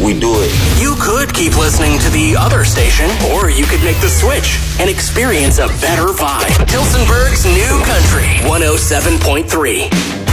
we do it. You could keep listening to the other station, or you could make the switch and experience a better vibe. Tilsonburg's New Country 107.3.